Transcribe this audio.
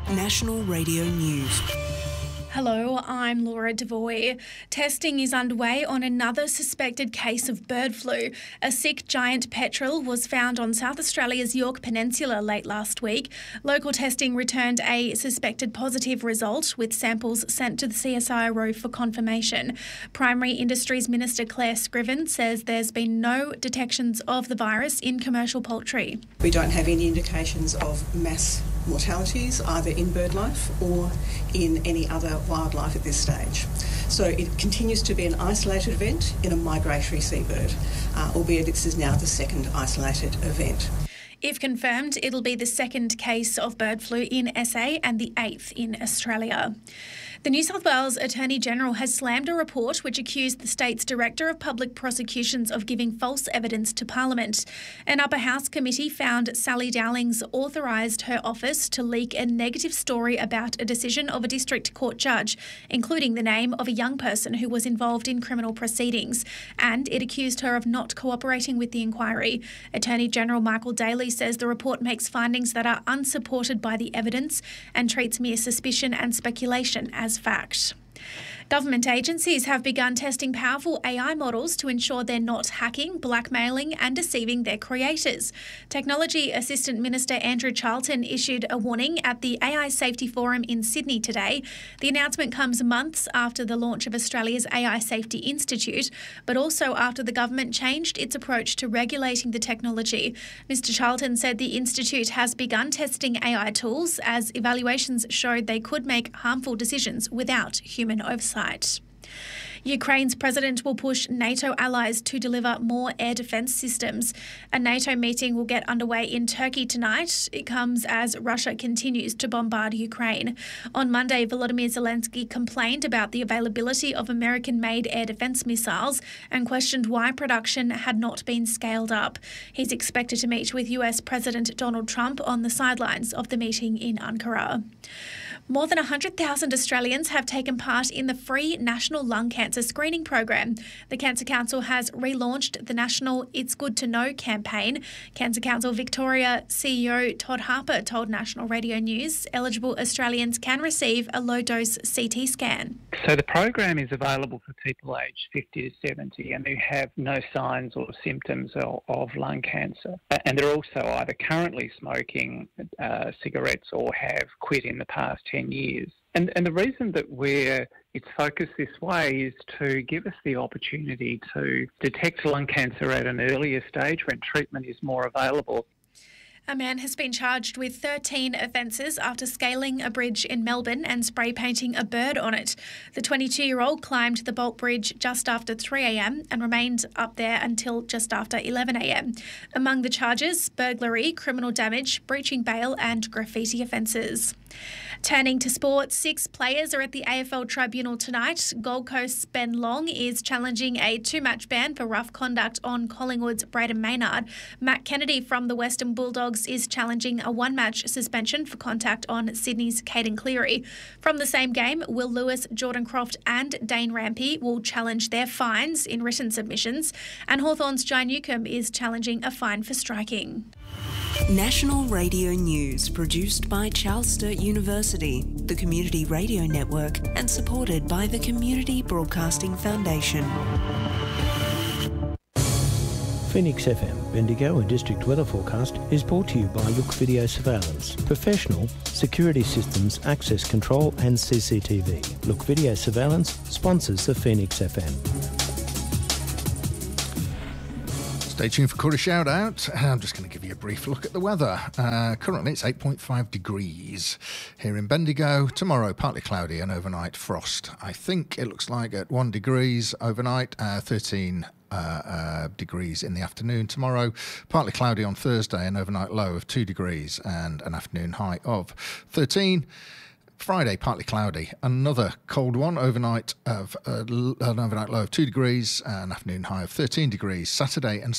National Radio News. Hello, I'm Laura Devoy. Testing is underway on another suspected case of bird flu. A sick giant petrel was found on South Australia's Yorke Peninsula late last week. Local testing returned a suspected positive result, with samples sent to the CSIRO for confirmation. Primary Industries Minister Claire Scriven says there's been no detections of the virus in commercial poultry. We don't have any indications of mass mortalities either in bird life or in any other wildlife at this stage. So it continues to be an isolated event in a migratory seabird, albeit this is now the second isolated event. If confirmed, it'll be the second case of bird flu in SA and the 8th in Australia. The New South Wales Attorney-General has slammed a report which accused the state's Director of Public Prosecutions of giving false evidence to Parliament. An upper house committee found Sally Dowlings authorised her office to leak a negative story about a decision of a district court judge, including the name of a young person who was involved in criminal proceedings, and it accused her of not cooperating with the inquiry. Attorney-General Michael Daly says the report makes findings that are unsupported by the evidence and treats mere suspicion and speculation as fact. Government agencies have begun testing powerful AI models to ensure they're not hacking, blackmailing and deceiving their creators. Technology Assistant Minister Andrew Charlton issued a warning at the AI Safety Forum in Sydney today. The announcement comes months after the launch of Australia's AI Safety Institute, but also after the government changed its approach to regulating the technology. Mr Charlton said the institute has begun testing AI tools as evaluations showed they could make harmful decisions without human oversight. Ukraine's president will push NATO allies to deliver more air defence systems. A NATO meeting will get underway in Turkey tonight. It comes as Russia continues to bombard Ukraine. On Monday, Volodymyr Zelensky complained about the availability of American-made air defence missiles and questioned why production had not been scaled up. He's expected to meet with US President Donald Trump on the sidelines of the meeting in Ankara. More than 100,000 Australians have taken part in the free National Lung Cancer Screening Program. The Cancer Council has relaunched the National It's Good to Know campaign. Cancer Council Victoria CEO Todd Harper told National Radio News eligible Australians can receive a low-dose CT scan. So the program is available for people aged 50 to 70 and who have no signs or symptoms of lung cancer. And they're also either currently smoking cigarettes or have quit in the past 10 years. And the reason that it's focused this way is to give us the opportunity to detect lung cancer at an earlier stage when treatment is more available. A man has been charged with 13 offences after scaling a bridge in Melbourne and spray painting a bird on it. The 22-year-old climbed the Bolt Bridge just after 3 a.m. and remained up there until just after 11 a.m. Among the charges, burglary, criminal damage, breaching bail and graffiti offences. Turning to sport, 6 players are at the AFL Tribunal tonight. Gold Coast's Ben Long is challenging a 2-match ban for rough conduct on Collingwood's Braden Maynard. Matt Kennedy from the Western Bulldogs is challenging a 1-match suspension for contact on Sydney's Caden Cleary. From the same game, Will Lewis, Jordan Croft and Dane Rampy will challenge their fines in written submissions, and Hawthorn's Jai Newcombe is challenging a fine for striking. National Radio News, produced by Charles Sturt University, the Community Radio Network, and supported by the Community Broadcasting Foundation. Phoenix FM, Bendigo and District Weather Forecast is brought to you by Look Video Surveillance. Professional security systems, access control and CCTV. Look Video Surveillance sponsors the Phoenix FM. Stay tuned for Quarter Shout Out. I'm just going to give you a brief look at the weather. Currently it's 8.5 degrees here in Bendigo. Tomorrow partly cloudy and overnight frost. I think it looks like at 1 degrees overnight, 13 degrees in the afternoon tomorrow. Partly cloudy on Thursday, an overnight low of 2 degrees and an afternoon high of 13. Friday, partly cloudy. Another cold one, overnight of an overnight low of 2 degrees, an afternoon high of 13 degrees. Saturday and